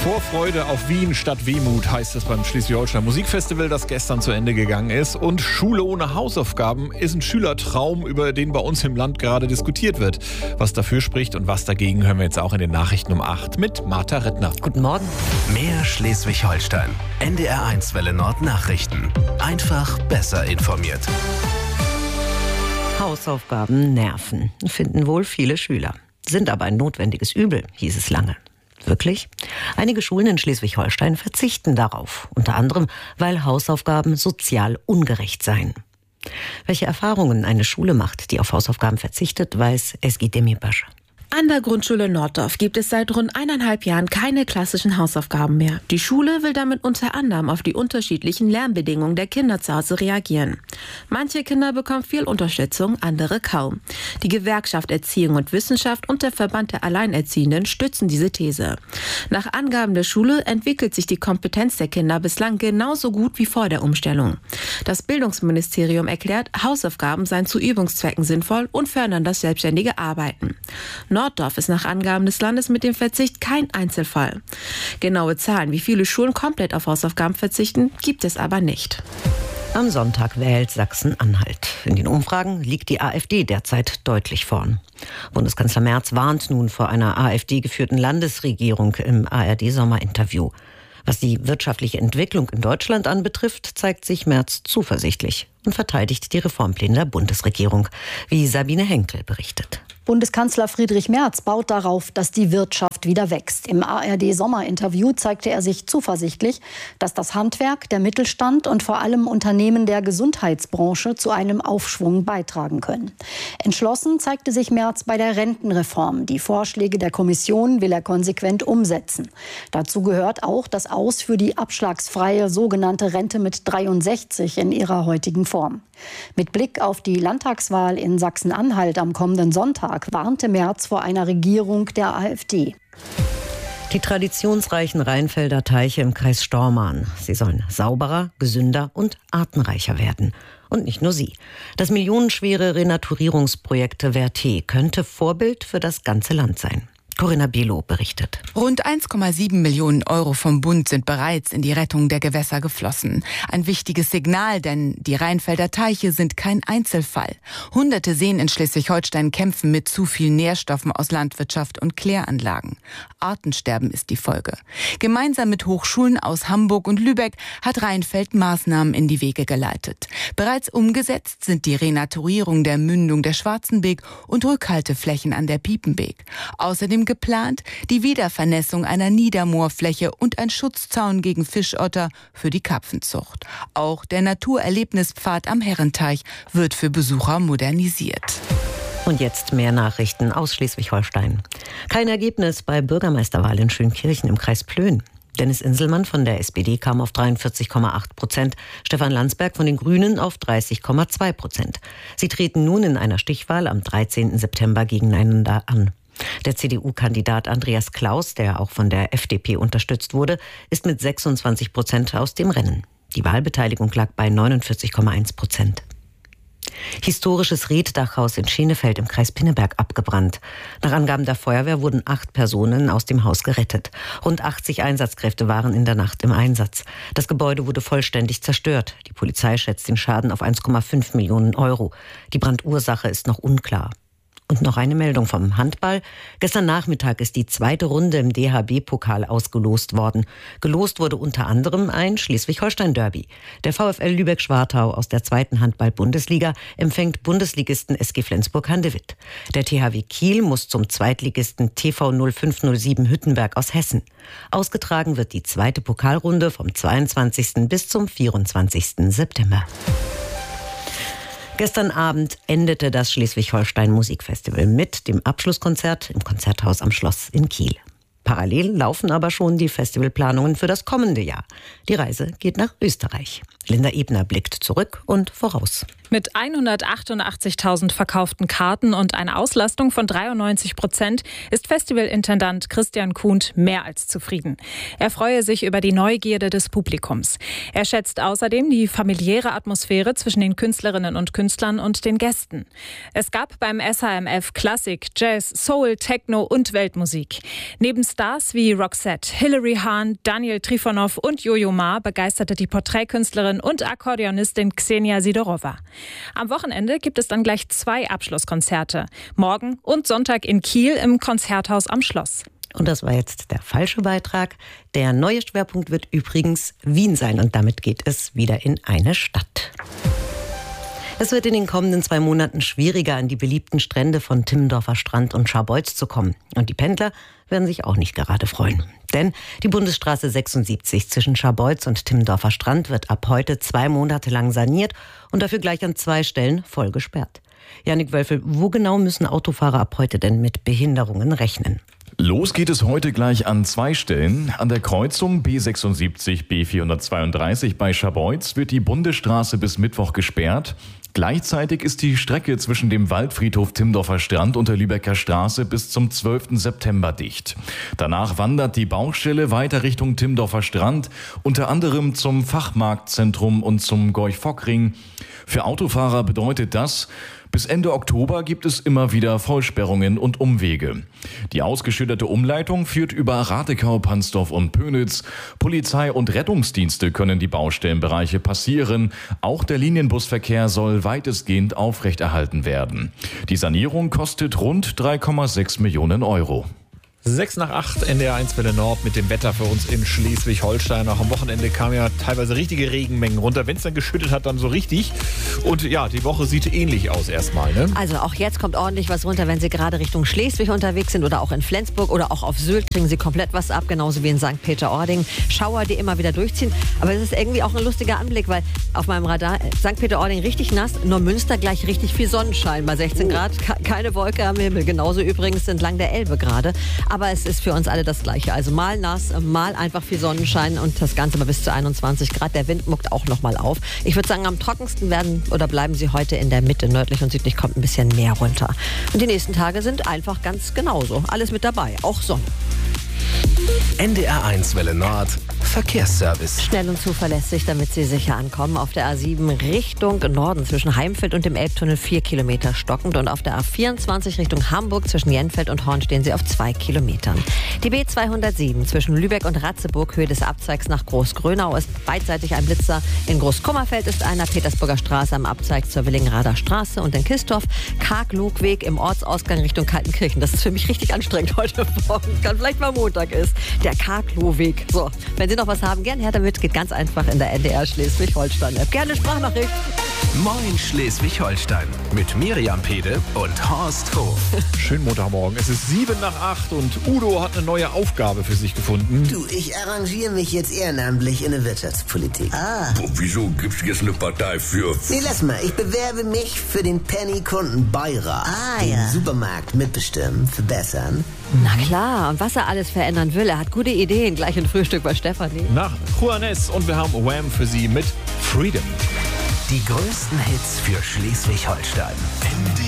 Vorfreude auf Wien statt Wehmut heißt es beim Schleswig-Holstein Musikfestival, das gestern zu Ende gegangen ist. Und Schule ohne Hausaufgaben ist ein Schülertraum, über den bei uns im Land gerade diskutiert wird. Was dafür spricht und was dagegen, hören wir jetzt auch in den Nachrichten um 8 mit Martha Rittner. Guten Morgen. Mehr Schleswig-Holstein. NDR1 Welle Nord Nachrichten. Einfach besser informiert. Hausaufgaben nerven, finden wohl viele Schüler. Sind aber ein notwendiges Übel, hieß es lange. Wirklich? Einige Schulen in Schleswig-Holstein verzichten darauf. Unter anderem, weil Hausaufgaben sozial ungerecht seien. Welche Erfahrungen eine Schule macht, die auf Hausaufgaben verzichtet, weiß Ezgi Demirbaş. An der Grundschule Norddorf gibt es seit rund 1,5 Jahren keine klassischen Hausaufgaben mehr. Die Schule will damit unter anderem auf die unterschiedlichen Lernbedingungen der Kinder zu Hause reagieren. Manche Kinder bekommen viel Unterstützung, andere kaum. Die Gewerkschaft Erziehung und Wissenschaft und der Verband der Alleinerziehenden stützen diese These. Nach Angaben der Schule entwickelt sich die Kompetenz der Kinder bislang genauso gut wie vor der Umstellung. Das Bildungsministerium erklärt, Hausaufgaben seien zu Übungszwecken sinnvoll und fördern das selbstständige Arbeiten. Norddorf ist nach Angaben des Landes mit dem Verzicht kein Einzelfall. Genaue Zahlen, wie viele Schulen komplett auf Hausaufgaben verzichten, gibt es aber nicht. Am Sonntag wählt Sachsen-Anhalt. In den Umfragen liegt die AfD derzeit deutlich vorn. Bundeskanzler Merz warnt nun vor einer AfD-geführten Landesregierung im ARD-Sommerinterview. Was die wirtschaftliche Entwicklung in Deutschland anbetrifft, zeigt sich Merz zuversichtlich und verteidigt die Reformpläne der Bundesregierung, wie Sabine Henkel berichtet. Bundeskanzler Friedrich Merz baut darauf, dass die Wirtschaft wieder wächst. Im ARD-Sommerinterview zeigte er sich zuversichtlich, dass das Handwerk, der Mittelstand und vor allem Unternehmen der Gesundheitsbranche zu einem Aufschwung beitragen können. Entschlossen zeigte sich Merz bei der Rentenreform. Die Vorschläge der Kommission will er konsequent umsetzen. Dazu gehört auch das Aus für die abschlagsfreie sogenannte Rente mit 63 in ihrer heutigen Form. Mit Blick auf die Landtagswahl in Sachsen-Anhalt am kommenden Sonntag warnte Merz vor einer Regierung der AfD. Die traditionsreichen Rheinfelder Teiche im Kreis Stormarn. Sie sollen sauberer, gesünder und artenreicher werden. Und nicht nur sie. Das millionenschwere Renaturierungsprojekt Verté könnte Vorbild für das ganze Land sein. Corinna Below berichtet. Rund 1,7 Millionen Euro vom Bund sind bereits in die Rettung der Gewässer geflossen. Ein wichtiges Signal, denn die Rheinfelder Teiche sind kein Einzelfall. Hunderte Seen in Schleswig-Holstein kämpfen mit zu viel Nährstoffen aus Landwirtschaft und Kläranlagen. Artensterben ist die Folge. Gemeinsam mit Hochschulen aus Hamburg und Lübeck hat Rheinfeld Maßnahmen in die Wege geleitet. Bereits umgesetzt sind die Renaturierung der Mündung der Schwarzenbeek und Rückhalteflächen an der Piepenbeek. Außerdem geplant die Wiedervernässung einer Niedermoorfläche und ein Schutzzaun gegen Fischotter für die Karpfenzucht. Auch der Naturerlebnispfad am Herrenteich wird für Besucher modernisiert. Und jetzt mehr Nachrichten aus Schleswig-Holstein. Kein Ergebnis bei Bürgermeisterwahl in Schönkirchen im Kreis Plön. Dennis Inselmann von der SPD kam auf 43,8%, Stefan Landsberg von den Grünen auf 30,2%. Sie treten nun in einer Stichwahl am 13. September gegeneinander an. Der CDU-Kandidat Andreas Klaus, der auch von der FDP unterstützt wurde, ist mit 26% aus dem Rennen. Die Wahlbeteiligung lag bei 49,1%. Historisches Reetdachhaus in Schenefeld im Kreis Pinneberg abgebrannt. Nach Angaben der Feuerwehr wurden 8 Personen aus dem Haus gerettet. Rund 80 Einsatzkräfte waren in der Nacht im Einsatz. Das Gebäude wurde vollständig zerstört. Die Polizei schätzt den Schaden auf 1,5 Millionen Euro. Die Brandursache ist noch unklar. Und noch eine Meldung vom Handball. Gestern Nachmittag ist die 2. Runde im DHB-Pokal ausgelost worden. Gelost wurde unter anderem ein Schleswig-Holstein-Derby. Der VfL Lübeck-Schwartau aus der 2. Handball-Bundesliga empfängt Bundesligisten SG Flensburg-Handewitt. Der THW Kiel muss zum Zweitligisten TV 0507 Hüttenberg aus Hessen. Ausgetragen wird die 2. Pokalrunde vom 22. bis zum 24. September. Gestern Abend endete das Schleswig-Holstein Musikfestival mit dem Abschlusskonzert im Konzerthaus am Schloss in Kiel. Parallel laufen aber schon die Festivalplanungen für das kommende Jahr. Die Reise geht nach Österreich. Linda Ebner blickt zurück und voraus. Mit 188.000 verkauften Karten und einer Auslastung von 93% ist Festivalintendant Christian Kuhnt mehr als zufrieden. Er freue sich über die Neugierde des Publikums. Er schätzt außerdem die familiäre Atmosphäre zwischen den Künstlerinnen und Künstlern und den Gästen. Es gab beim SHMF Klassik, Jazz, Soul, Techno und Weltmusik. Neben Stars wie Roxette, Hilary Hahn, Daniel Trifonov und Jojo Ma begeisterte die Porträtkünstlerin und Akkordeonistin Ksenia Sidorova. Am Wochenende gibt es dann gleich 2 Abschlusskonzerte. Morgen und Sonntag in Kiel im Konzerthaus am Schloss. Und das war jetzt der falsche Beitrag. Der neue Schwerpunkt wird übrigens Wien sein und damit geht es wieder in eine Stadt. Es wird in den kommenden 2 Monaten schwieriger, an die beliebten Strände von Timmendorfer Strand und Scharbeutz zu kommen. Und die Pendler werden sich auch nicht gerade freuen. Denn die Bundesstraße 76 zwischen Scharbeutz und Timmendorfer Strand wird ab heute 2 Monate lang saniert und dafür gleich an 2 Stellen voll gesperrt. Jannik Wölfel, wo genau müssen Autofahrer ab heute denn mit Behinderungen rechnen? Los geht es heute gleich an 2 Stellen. An der Kreuzung B76, B432 bei Scharbeutz wird die Bundesstraße bis Mittwoch gesperrt. Gleichzeitig ist die Strecke zwischen dem Waldfriedhof Timmendorfer Strand und der Lübecker Straße bis zum 12. September dicht. Danach wandert die Baustelle weiter Richtung Timmendorfer Strand, unter anderem zum Fachmarktzentrum und zum Gorch-Fock-Ring. Für Autofahrer bedeutet das, bis Ende Oktober gibt es immer wieder Vollsperrungen und Umwege. Die ausgeschilderte Umleitung führt über Ratekau, Pansdorf und Pönitz. Polizei und Rettungsdienste können die Baustellenbereiche passieren. Auch der Linienbusverkehr soll weitestgehend aufrechterhalten werden. Die Sanierung kostet rund 3,6 Millionen Euro. 6 nach 8, NDR 1 Welle Nord mit dem Wetter für uns in Schleswig-Holstein. Auch am Wochenende kamen ja teilweise richtige Regenmengen runter. Wenn es dann geschüttet hat, dann so richtig. Und ja, die Woche sieht ähnlich aus erstmal, ne? Also auch jetzt kommt ordentlich was runter, wenn Sie gerade Richtung Schleswig unterwegs sind oder auch in Flensburg oder auch auf Sylt kriegen Sie komplett was ab, genauso wie in St. Peter-Ording. Schauer, die immer wieder durchziehen. Aber es ist irgendwie auch ein lustiger Anblick, weil auf meinem Radar St. Peter-Ording richtig nass, Neumünster gleich richtig viel Sonnenschein bei 16 Grad, keine Wolke am Himmel. Genauso übrigens entlang der Elbe gerade. Aber es ist für uns alle das Gleiche. Also mal nass, mal einfach viel Sonnenschein und das Ganze mal bis zu 21 Grad. Der Wind muckt auch noch mal auf. Ich würde sagen, am trockensten bleiben Sie heute in der Mitte. Nördlich und südlich kommt ein bisschen mehr runter. Und die nächsten Tage sind einfach ganz genauso. Alles mit dabei, auch Sonne. NDR 1 Welle Nord Verkehrsservice. Schnell und zuverlässig, damit Sie sicher ankommen. Auf der A7 Richtung Norden zwischen Heimfeld und dem Elbtunnel 4 Kilometer stockend. Und auf der A24 Richtung Hamburg zwischen Jenfeld und Horn stehen Sie auf 2 Kilometern. Die B207 zwischen Lübeck und Ratzeburg, Höhe des Abzweigs nach Groß-Grönau, ist beidseitig ein Blitzer. In Großkummerfeld ist einer, Petersburger Straße am Abzweig zur Willingrader Straße. Und in Kistorf Karg-Lugweg im Ortsausgang Richtung Kaltenkirchen. Das ist für mich richtig anstrengend heute Morgen. Kann vielleicht mal Montag ist. Der Karg-Lugweg. So, wenn Sie noch was haben, gerne her damit. Geht ganz einfach in der NDR Schleswig-Holstein-App. Gerne Sprachnachricht. Moin Schleswig-Holstein mit Miriam Pede und Horst Hof. Schönen Montagmorgen. Es ist 7 nach 8 und Udo hat eine neue Aufgabe für sich gefunden. Du, ich arrangiere mich jetzt ehrenamtlich in der Wirtschaftspolitik. Wieso gibt's jetzt eine Partei für? Nee, lass mal. Ich bewerbe mich für den Penny-Kundenbeirat. Den Supermarkt mitbestimmen, verbessern. Na klar, und was er alles verändern will. Er hat gute Ideen. Gleich ein Frühstück bei Stefanie. Nach Juanes und wir haben Wham für Sie mit Freedom. Die größten Hits für Schleswig-Holstein.